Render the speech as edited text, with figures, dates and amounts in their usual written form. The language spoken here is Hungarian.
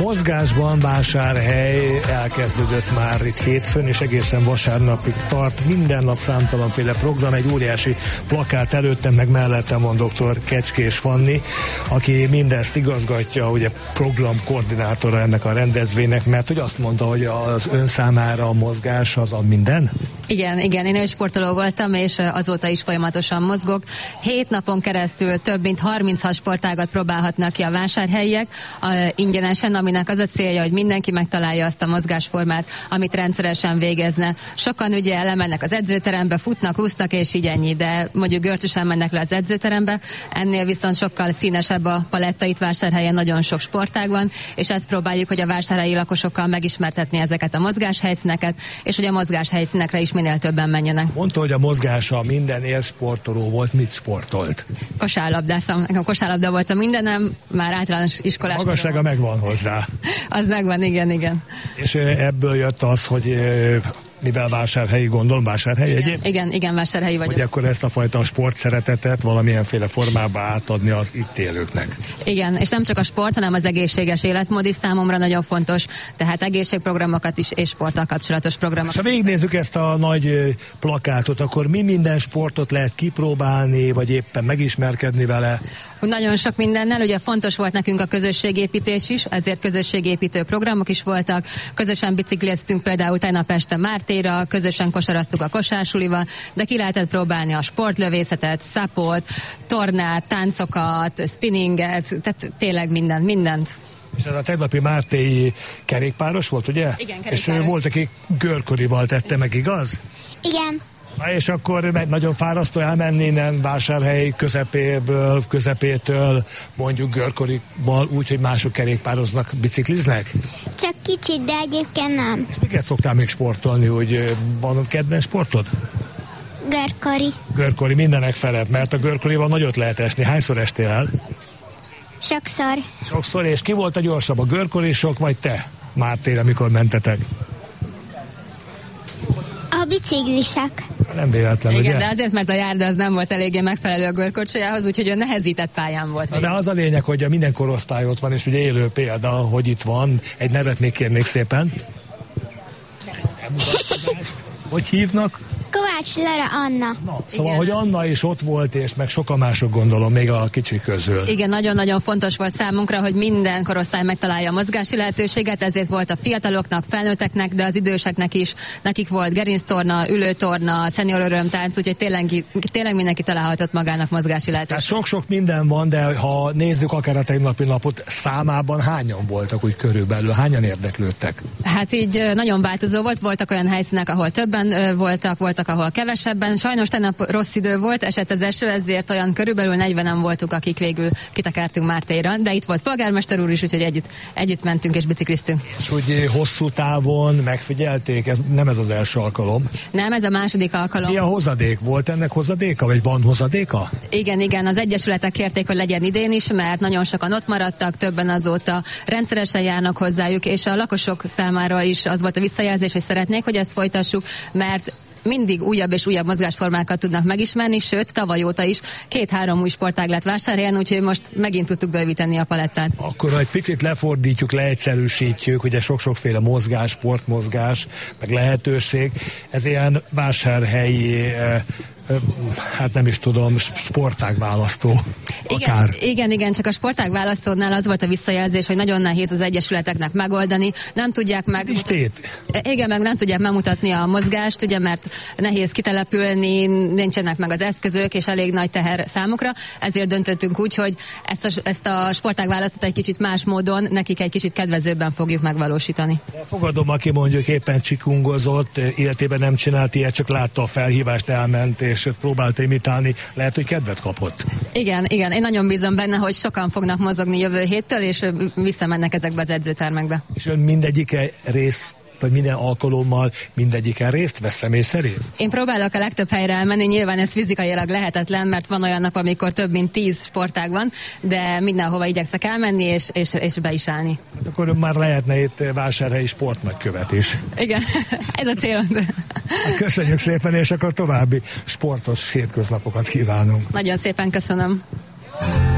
mozgásban Vásárhely elkezdődött már itt hétfőn, és egészen vasárnapig tart. Minden nap számtalanféle program, egy óriási plakát előttem, meg mellettem van dr. Kecskés Fanni, aki mindezt igazgatja, ugye programkoordinátora ennek a rendezvénynek, mert hogy azt mondta, hogy az ön számára a mozgás az a minden? Igen, én élsportoló voltam, és azóta is folyamatosan mozgok. 7 napon keresztül több mint 36 sportágat próbálhatnak ki a vásárhelyiek ingyenesen, aminek az a célja, hogy mindenki megtalálja azt a mozgásformát, amit rendszeresen végezne. Sokan ugye lemennek az edzőterembe, futnak, úsznak, és így ennyi, de mondjuk görcsösen mennek le az edzőterembe, ennél viszont sokkal színesebb a paletta, itt Vásárhelyen nagyon sok sportág van, és ezt próbáljuk, hogy a vásárhelyi lakosokkal megismertetni ezeket a mozgáshelyszíneket, és hogy a mozgáshelyszínekre is minél többen menjenek. Mondta, hogy a mozgása minden élsportoló volt, mit sportolt? Kosárlabdáztam, nekem kosárlabda volt a mindenem, már általános iskolás. Magassága megvan hozzá. Az megvan, igen. És ebből jött az, hogy mivel vásárhelyi, gondolom, vásárhelyi egyéb? Igen, vásárhelyi vagyok. Hogy akkor ezt a fajta sportszeretetet valamilyenféle formába átadni az itt élőknek. Igen, és nem csak a sport, hanem az egészséges életmód is számomra nagyon fontos, tehát egészségprogramokat is és sporttal kapcsolatos programokat. És ha végignézzük ezt a nagy plakátot, akkor mi minden sportot lehet kipróbálni, vagy éppen megismerkedni vele? Nagyon sok mindennel, ugye fontos volt nekünk a közösségépítés is, ezért közösségépítő programok is voltak, közösen bicikliztünk például tegnap este Mártéra, közösen kosaraztuk a kosársulival, de ki lehetett próbálni a sportlövészetet, szapot, tornát, táncokat, spinninget, tehát tényleg mindent. És ez a tegnapi mártéi kerékpáros volt, ugye? Igen, kerékpáros. És volt, aki görkorival tette meg, igaz? Igen. És akkor nagyon fárasztó elmenni innen Vásárhely közepétől mondjuk görkorival úgy, hogy mások kerékpároznak, bicikliznek? Csak kicsit, de egyébként nem. És miket szoktál még sportolni, hogy van kedvenc sportod? Görkori. Görkori mindenek felett, mert a görkorival nagyot lehet esni. Hányszor estél el? Sokszor. Sokszor, és ki volt a gyorsabb, a görkorisok vagy te, Mártér, amikor mentetek? A biciklisek. Nem véletlen, igen, ugye? De azért, mert a járda az nem volt eléggé megfelelő a görkorcsolyához, úgyhogy a nehezített pályán volt. De az a lényeg, hogy a minden korosztály ott van, és ugye élő példa, hogy itt van. Egy nevet még kérnék szépen. Hogy hívnak? Kovács Lara Anna. Na, szóval, igen. Hogy Anna is ott volt, és meg sokan mások, gondolom, még a kicsik közül. Igen, nagyon-nagyon fontos volt számunkra, hogy minden korosztály megtalálja a mozgási lehetőséget, ezért volt a fiataloknak, felnőtteknek, de az időseknek is. Nekik volt gerinctorna, ülőtorna, szenior örömtánc, úgyhogy tényleg mindenki találhatott magának mozgási lehetőséget. Hát sok-sok minden van, de ha nézzük akár a tegnapi napot, számában hányan voltak úgy körülbelül? Hányan érdeklődtek? Hát így nagyon változó volt, voltak olyan helyszínek, ahol többen voltak, ahol kevesebben. Sajnos tegnap rossz idő volt, esett az eső, ezért olyan körülbelül 40-en voltunk, akik végül kitekertünk Mártéra, de itt volt polgármester úr is, úgyhogy együtt mentünk és bicikliztünk. És hogy hosszú távon megfigyelték? Nem ez az első alkalom? Nem, ez a második alkalom. Mi a hozadék? Volt ennek hozadéka, vagy van hozadéka? Igen, az egyesületek kérték, hogy legyen idén is, mert nagyon sokan ott maradtak, többen azóta rendszeresen járnak hozzájuk, és a lakosok számára is az volt a visszajelzés, hogy szeretnék, hogy ezt folytassuk, mert mindig újabb és újabb mozgásformákat tudnak megismerni, sőt, tavaly óta is 2-3 új sportág lett Vásárhelyen, úgyhogy most megint tudtuk bővíteni a palettát. Akkor egy picit lefordítjuk, leegyszerűsítjük, ugye sok-sokféle mozgás, sportmozgás, meg lehetőség. Ez ilyen vásárhelyi hát nem is tudom, sportágválasztó. Igen, csak a sportágválasztónál az volt a visszajelzés, hogy nagyon nehéz az egyesületeknek megoldani, nem tudják nem tudják megmutatni a mozgást, ugye, mert nehéz kitelepülni, nincsenek meg az eszközök, és elég nagy teher számukra, ezért döntöttünk úgy, hogy ezt a sportágválasztót egy kicsit más módon, nekik egy kicsit kedvezőbben fogjuk megvalósítani. De fogadom, aki mondjuk éppen csikungozott, életében nem csinált ilyet, csak látta a felhívást, elment, és próbálta imitálni, lehet, hogy kedvet kapott. Igen, én nagyon bízom benne, hogy sokan fognak mozogni jövő héttől, és visszamennek ezekbe az edzőtermekbe. És ön mindegyike vagy minden alkalommal mindegyiken részt vesz személy szerint? Én próbálok a legtöbb helyre elmenni, nyilván ez fizikailag lehetetlen, mert van olyan nap, amikor több mint 10 sportág van, de mindenhova igyekszek elmenni, és be is állni. Hát akkor már lehetne itt vásárhelyi sportnagykövet is. Igen, ez a célom. Köszönjük szépen, és akkor további sportos hétköznapokat kívánunk. Nagyon szépen köszönöm.